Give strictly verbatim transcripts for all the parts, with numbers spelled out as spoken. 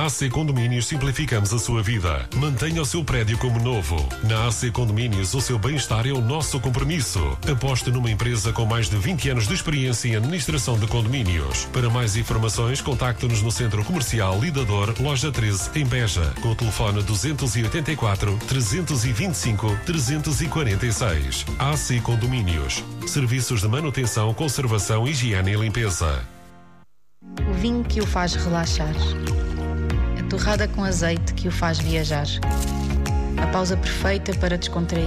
Na A C Condomínios simplificamos a sua vida. Mantenha o seu prédio como novo. Na A C Condomínios, o seu bem-estar é o nosso compromisso. Aposte numa empresa com mais de vinte anos de experiência em administração de condomínios. Para mais informações, contacte-nos no Centro Comercial Lidador, Loja treze, em Beja, com o telefone duzentos e oitenta e quatro, trezentos e vinte e cinco, trezentos e quarenta e seis. A C Condomínios. Serviços de manutenção, conservação, higiene e limpeza. O vinho que o faz relaxar. A torrada com azeite que o faz viajar. A pausa perfeita para descontrair.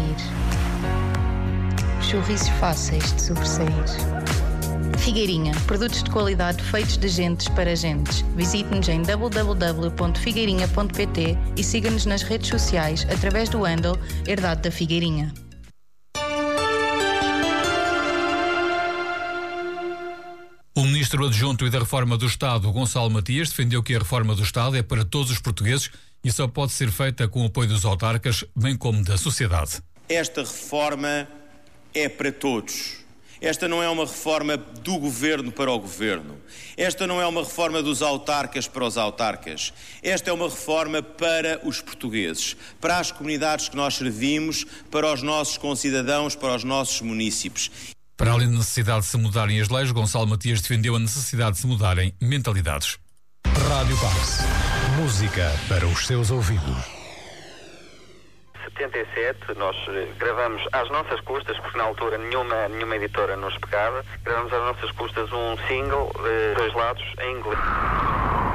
Os sorrisos fáceis de sobressair. Figueirinha, produtos de qualidade feitos de gentes para gentes. Visite-nos em w w w ponto figueirinha ponto p t e siga-nos nas redes sociais através do handle Herdade da Figueirinha. O ministro adjunto e da Reforma do Estado, Gonçalo Matias, defendeu que a reforma do Estado é para todos os portugueses e só pode ser feita com o apoio dos autarcas, bem como da sociedade. Esta reforma é para todos. Esta não é uma reforma do governo para o governo. Esta não é uma reforma dos autarcas para os autarcas. Esta é uma reforma para os portugueses, para as comunidades que nós servimos, para os nossos concidadãos, para os nossos munícipes. Para além da necessidade de se mudarem as leis, Gonçalo Matias defendeu a necessidade de se mudarem mentalidades. Rádio Pax. Música para os seus ouvidos. setenta e sete, nós gravamos às nossas custas, porque na altura nenhuma, nenhuma editora nos pegava, gravamos às nossas custas um single, dois lados, em inglês.